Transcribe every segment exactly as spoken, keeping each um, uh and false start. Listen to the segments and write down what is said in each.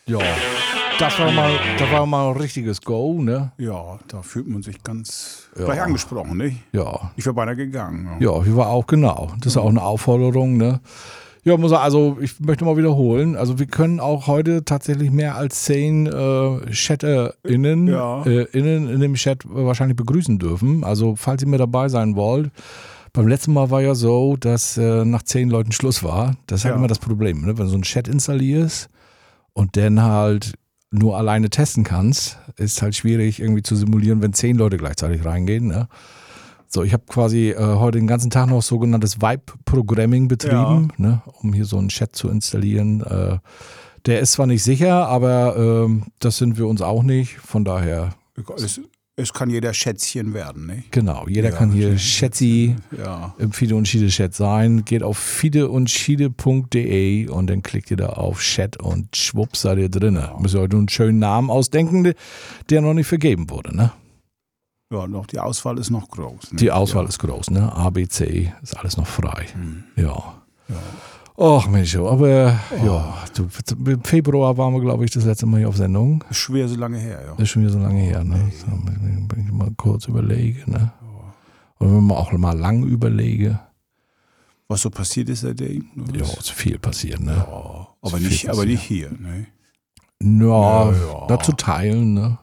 Ja, das war mal, das war mal ein richtiges Go, ne? Ja, da fühlt man sich ganz Ja. gleich angesprochen, nicht? Ja. Ich wäre beinahe gegangen. Ja, hier war auch, genau. Das ist auch eine Aufforderung, ne? Ja, muss also ich möchte mal wiederholen. Also wir können auch heute tatsächlich mehr als zehn äh, ChatterInnen Ja. äh, innen in dem Chat wahrscheinlich begrüßen dürfen. Also falls ihr mit dabei sein wollt. Beim letzten Mal war ja so, dass äh, nach zehn Leuten Schluss war. Das ist halt Ja. immer das Problem, ne? Wenn du so einen Chat installierst und dann halt nur alleine testen kannst, ist halt schwierig irgendwie zu simulieren, wenn zehn Leute gleichzeitig reingehen, ne? So, ich habe quasi äh, heute den ganzen Tag noch sogenanntes Vibe-Programming betrieben, ja. ne, um hier so einen Chat zu installieren. Äh, der ist zwar nicht sicher, aber ähm, das sind wir uns auch nicht. Von daher. Es, es kann jeder Schätzchen werden, nicht? Genau, jeder ja, kann hier Schätzi ja. im Fide und Schiede Chat sein. Geht auf fide und schiede punkt de und dann klickt ihr da auf Chat und schwupps seid ihr drin. Ja. Müsst ihr euch nur einen schönen Namen ausdenken, der noch nicht vergeben wurde, ne? Ja, noch die Auswahl ist noch groß. Ne? Die Auswahl ja. ist groß, ne? A, B, C ist alles noch frei. Hm. Ja. ja. Och Mensch, aber oh. ja, du, im Februar waren wir, glaube ich, das letzte Mal hier auf Sendung. Das ist schwer so lange her, ja. Das ist schon wieder so lange her, ne? So, wenn ich mal kurz überlege, ne? Und wenn man auch mal lang überlege. Was so passiert ist seitdem? Ja, ist viel passiert, ne? Ja, aber, nicht, aber nicht hier, ne? Ja, ja, ja. da zu teilen, ne?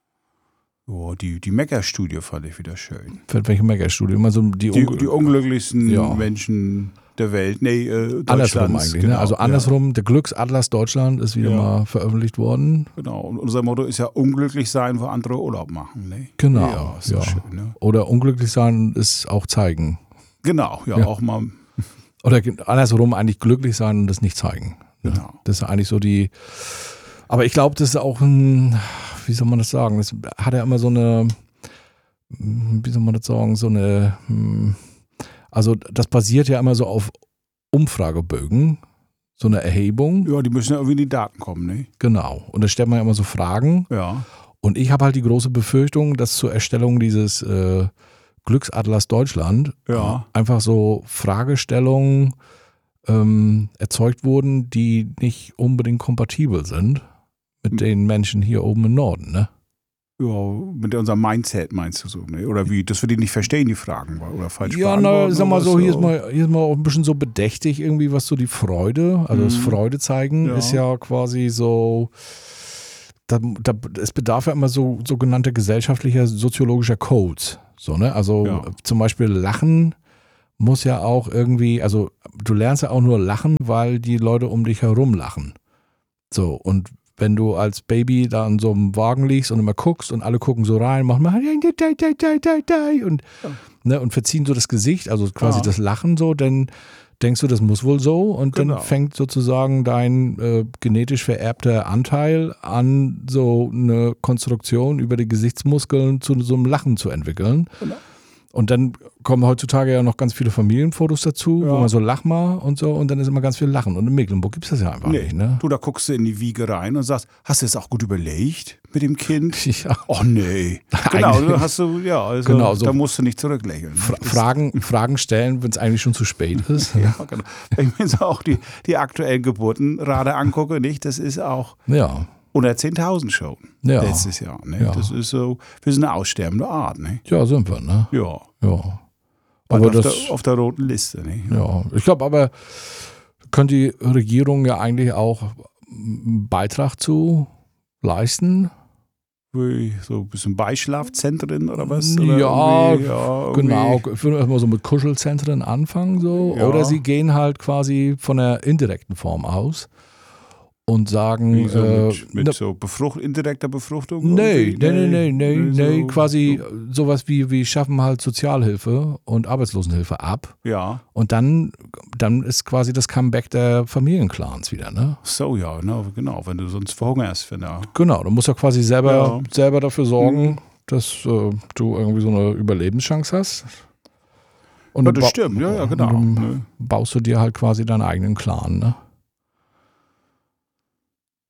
Oh, die, die Mecker-Studie fand ich wieder schön. Für welche Mecker-Studie? Immer so die, die, Ungl- die unglücklichsten ja. Menschen der Welt. Nee, äh, andersrum eigentlich, genau, ne? Also andersrum, ja. der Glücksatlas Deutschland ist wieder ja. mal veröffentlicht worden. Genau, und unser Motto ist ja unglücklich sein, wo andere Urlaub machen. Ne? Genau. Ja, ist ja. schön, ne? Oder unglücklich sein ist auch zeigen. Genau, ja, ja. auch mal. Oder andersrum eigentlich glücklich sein und das nicht zeigen. Ne? Genau. Das ist eigentlich so die. Aber ich glaube, das ist auch ein, wie soll man das sagen? Das hat ja immer so eine, wie soll man das sagen, so eine, also das basiert ja immer so auf Umfragebögen, so eine Erhebung. Ja, die müssen ja irgendwie in die Daten kommen, ne? Genau. Und da stellt man ja immer so Fragen. Ja. Und ich habe halt die große Befürchtung, dass zur Erstellung dieses äh, Glücksatlas Deutschland ja. einfach so Fragestellungen ähm, erzeugt wurden, die nicht unbedingt kompatibel sind mit den Menschen hier oben im Norden, ne? Ja, mit unserem Mindset meinst du so, ne? Oder wie, dass wir die nicht verstehen, die Fragen, oder falsch Ja, na, sag mal so, hier ist mal, hier ist mal auch ein bisschen so bedächtig irgendwie, was so die Freude, also mhm. das Freude zeigen ja. ist ja quasi so, da, da, es bedarf ja immer so sogenannter gesellschaftlicher, soziologischer Codes, so, ne? Also ja. zum Beispiel Lachen muss ja auch irgendwie, also du lernst ja auch nur lachen, weil die Leute um dich herum lachen. So, und wenn du als Baby da in so einem Wagen liegst und immer guckst und alle gucken so rein, machen mal und, ja. ne, und verziehen so das Gesicht, also quasi ja. das Lachen so, dann denkst du, das muss wohl so und genau. dann fängt sozusagen dein äh, genetisch vererbter Anteil an, so eine Konstruktion über die Gesichtsmuskeln zu so einem Lachen zu entwickeln. Genau. Und dann kommen heutzutage ja noch ganz viele Familienfotos dazu, ja. wo man so lach mal und so und dann ist immer ganz viel Lachen. Und in Mecklenburg gibt es das ja einfach nee. nicht. Ne? Du, da guckst du in die Wiege rein und sagst, hast du es auch gut überlegt mit dem Kind? Ja. Oh nee. Genau, da hast du, ja, also genau, so da musst du nicht zurücklächeln. Fra- Fragen, Fragen stellen, wenn es eigentlich schon zu spät ist. ja, genau. Wenn ich mir so auch die, die aktuellen Geburtenrate angucke, nicht, das ist auch ja. unter zehntausend schon ja. letztes Jahr. Ne? Ja. Das ist so, wir sind eine aussterbende Art. Ne? Ja, sind wir, ne? Ja. Ja. Aber auf, das, der, auf der roten Liste. Ne? Ja, ich glaube aber, könnte die Regierung ja eigentlich auch einen Beitrag zu leisten? Wie, so ein bisschen Beischlafzentren oder was? Oder ja, irgendwie, ja irgendwie. Genau. Ich würde erstmal so mit Kuschelzentren anfangen. So. Ja. Oder sie gehen halt quasi von der indirekten Form aus und sagen, so äh, mit, mit ne, so Befrucht, indirekter Befruchtung? Nee, nee, nee, nee, nee, nee, so, nee, quasi so. sowas wie, wie schaffen halt Sozialhilfe und Arbeitslosenhilfe ab. Ja. Und dann, dann ist quasi das Comeback der Familienclans wieder, ne? So, ja, genau, genau, wenn du sonst verhungerst. Wenn er genau, du musst ja quasi selber, ja. selber dafür sorgen, mhm. dass äh, du irgendwie so eine Überlebenschance hast. Und ja, das ba- stimmt, ja, ja, genau. Und dann baust du dir halt quasi deinen eigenen Clan, ne?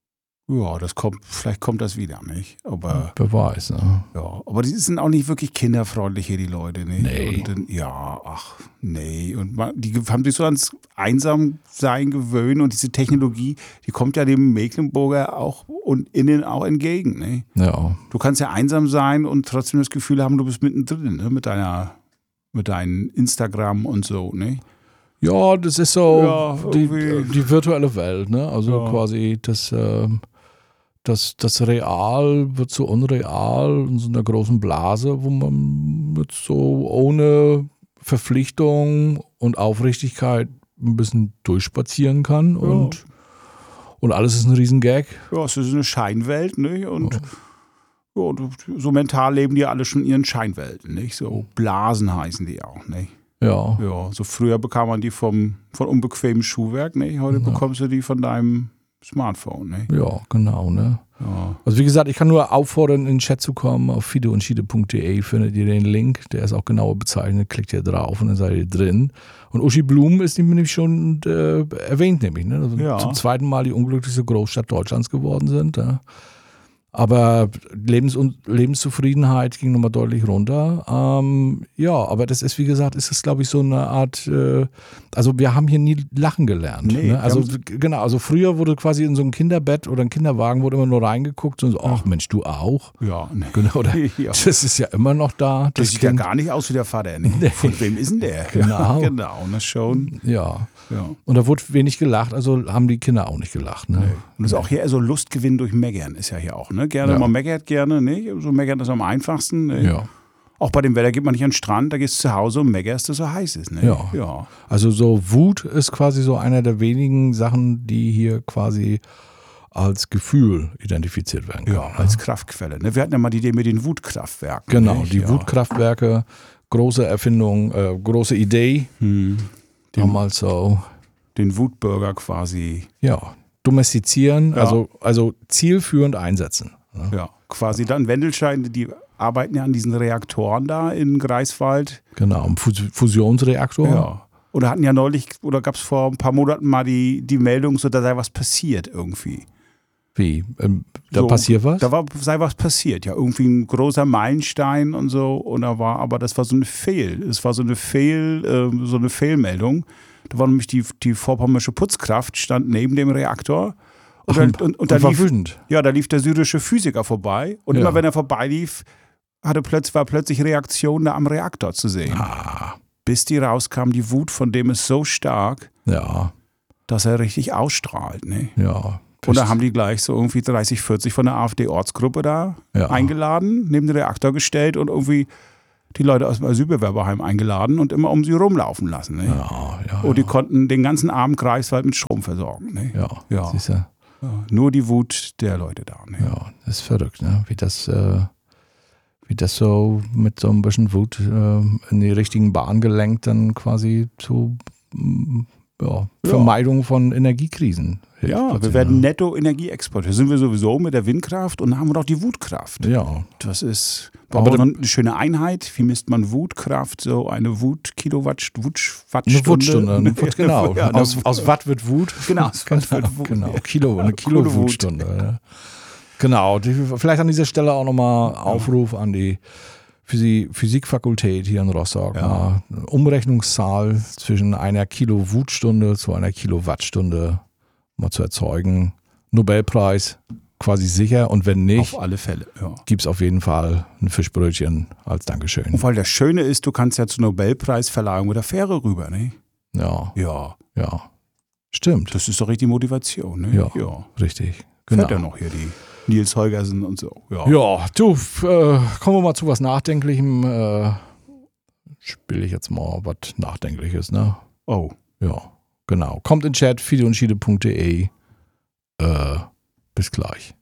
Ja, das kommt, vielleicht kommt das wieder, nicht? Aber, wer weiß, ne? ja, aber die sind auch nicht wirklich kinderfreundlich hier, die Leute, nicht? Nee. Und dann, ja, ach, nee. Und man, die haben sich so ans Einsamsein gewöhnt und diese Technologie, die kommt ja dem Mecklenburger auch und innen auch entgegen, nicht? Ja. Du kannst ja einsam sein und trotzdem das Gefühl haben, du bist mittendrin, ne? Mit deiner, mit deinem Instagram und so, nicht? Ja, das ist so Ja, die, irgendwie. die virtuelle Welt, ne? Also Ja. quasi das, ähm, das, das Real wird so unreal in so einer großen Blase, wo man jetzt so ohne Verpflichtung und Aufrichtigkeit ein bisschen durchspazieren kann und, und alles ist ein Riesengag. Ja, es ist eine Scheinwelt, nicht? Und ja, und so mental leben die alle schon in ihren Scheinwelten, nicht? So Blasen heißen die auch, nicht? Ja. Ja, so früher bekam man die vom, von unbequemem Schuhwerk, nicht? Heute Ja. bekommst du die von deinem Smartphone, nicht? Ja, genau, ne? Ja. Also wie gesagt, ich kann nur auffordern, in den Chat zu kommen. Auf fideundschiede punkt de findet ihr den Link. Der ist auch genauer bezeichnet. Klickt ihr drauf und dann seid ihr drin. Und Uschi Blum ist nämlich schon äh, erwähnt, nämlich. Ne? Also Ja. zum zweiten Mal die unglücklichste Großstadt Deutschlands geworden sind. Ja? Aber Lebens- und Lebenszufriedenheit ging nochmal deutlich runter. Ähm, ja, aber das ist, wie gesagt, ist das, glaube ich, so eine Art, äh, also wir haben hier nie lachen gelernt. Nee, ne? Also wir g- genau, also früher wurde quasi in so ein Kinderbett oder ein Kinderwagen wurde immer nur reingeguckt und so, ach Mensch, du auch? Ja, ne. Genau, oder? Ja. Das ist ja immer noch da. Das Das sieht ja Kind. gar nicht aus wie der Vater, nicht? Nee. Von wem ist denn der? Genau. Ja, genau, ne, schon. Ja. Ja. Und da wurde wenig gelacht, also haben die Kinder auch nicht gelacht. Ne? Und das ist auch hier eher so Lustgewinn durch Meckern, ist ja hier auch, ne? Gerne, Ja. man meckert gerne, ne? So meckern ist am einfachsten. Ne? Ja. Auch bei dem Wetter geht man nicht an den Strand, da gehst du zu Hause und meckerst, dass es so heiß ist, ne? Ja. Ja. Also so Wut ist quasi so einer der wenigen Sachen, die hier quasi als Gefühl identifiziert werden können. Ja, als Kraftquelle. Ne? Wir hatten ja mal die Idee mit den Wutkraftwerken. Genau, nicht? die ja. Wutkraftwerke, große Erfindung, äh, große Idee. Hm. Damals so, Den Wutbürger quasi, ja, domestizieren, Ja. also, also zielführend einsetzen. Ne? ja, quasi dann Wendelstein, die arbeiten ja an diesen Reaktoren da in Greifswald. Genau, ein Fus- Fusionsreaktor. Ja. Oder hatten ja neulich, oder gab es vor ein paar Monaten mal die, die Meldung, so da sei was passiert irgendwie. Wie? Ähm, da So, passiert was? Da war, sei was passiert, ja. Irgendwie ein großer Meilenstein und so. Und da war, aber das war so eine Fehl. Es war so eine Fehl, äh, so eine Fehlmeldung. Da war nämlich die, die vorpommersche Putzkraft, stand neben dem Reaktor. Und, Ach, dann, und- und, und, und da war lief, wütend. ja, da lief der syrische Physiker vorbei. Und Ja. immer wenn er vorbeilief, hatte plötzlich, war plötzlich Reaktion da am Reaktor zu sehen. Ah, Bis die rauskam, die Wut von dem ist so stark, ja, dass er richtig ausstrahlt. Ne? ja. Und da haben die gleich so irgendwie dreißig, vierzig von der AfD-Ortsgruppe da Ja. eingeladen, neben den Reaktor gestellt und irgendwie die Leute aus dem Asylbewerberheim eingeladen und immer um sie rumlaufen lassen. Ne? Ja, ja. Und die konnten den ganzen Abend Greifswald mit Strom versorgen. Ne? ja, Ja. siehst du? Ja. Nur die Wut der Leute da. Ne? Ja, das ist verrückt, ne? Wie das, äh, wie das so mit so ein bisschen Wut äh, in die richtigen Bahn gelenkt dann quasi zu mm, ja, Vermeidung von Energiekrisen hilft. Ja, wir plötzlich, werden ne? Netto-Energieexporteur. Sind wir sowieso mit der Windkraft und dann haben wir noch die Wutkraft. Ja, Das ist Aber aber dann- eine schöne Einheit. Wie misst man Wutkraft? So eine Wut-Kilowatt, Wutsch, eine Wattstunde. Wuttstunde, eine Wut, genau. Ja, aus, aus Watt wird Wut. Genau, aus Watt wird Wut. Genau, Kilo, eine Coole Kilo Wutstunde. Ja. Genau, die, vielleicht an dieser Stelle auch nochmal Aufruf an die Physi- Physikfakultät hier in Rostock. Ja. Mal eine Umrechnungszahl zwischen einer Kilo Wutstunde zu einer Kilowattstunde mal zu erzeugen. Nobelpreis quasi sicher und wenn nicht, Auf alle Fälle, ja. gibt es auf jeden Fall ein Fischbrötchen als Dankeschön. Und weil das Schöne ist, du kannst ja zur Nobelpreisverleihung mit der Fähre rüber, ne? Ja, Ja, ja. Stimmt. das ist doch richtig Motivation, ne? Ja. ja. Richtig. Genau. Genau. Fährt ja noch hier die Nils Holgersen und so. Ja. Ja, du, äh, kommen wir mal zu was Nachdenklichem. Äh, Spiele ich jetzt mal was Nachdenkliches, ne? Oh. Ja, genau. Kommt in den Chat, fideundschiede punkt de. Äh, bis gleich.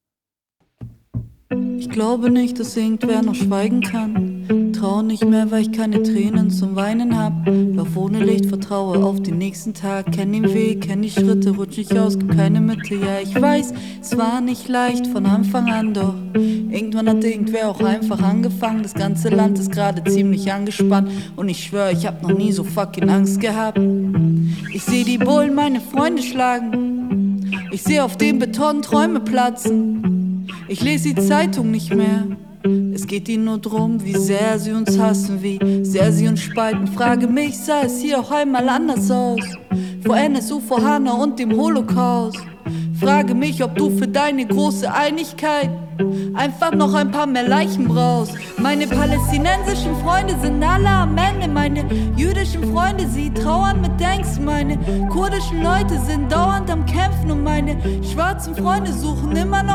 Ich glaube nicht, dass irgendwer noch schweigen kann. Trau nicht mehr, weil ich keine Tränen zum Weinen hab. Lauf ohne Licht, vertraue auf den nächsten Tag. Kenn den Weg, kenn die Schritte, rutsch nicht aus, gibt keine Mitte. Ja, ich weiß, es war nicht leicht von Anfang an, doch irgendwann hat irgendwer auch einfach angefangen. Das ganze Land ist gerade ziemlich angespannt. Und ich schwör, ich hab noch nie so fucking Angst gehabt. Ich seh die Bullen meine Freunde schlagen. Ich Ich sehe auf dem Beton Träume platzen. Ich lese die Zeitung nicht mehr. Es geht ihnen nur drum, wie sehr sie uns hassen, wie sehr sie uns spalten. Frage mich, sah es hier auch einmal anders aus? Vor N S U, vor Hanna und dem Holocaust. Frage mich, ob du für deine große Einigkeit einfach noch ein paar mehr Leichen brauchst. Meine palästinensischen Freunde sind alle am Ende. Meine jüdischen Freunde, sie trauern mit Angst. Meine kurdischen Leute sind dauernd am Kämpfen. Und meine schwarzen Freunde suchen immer noch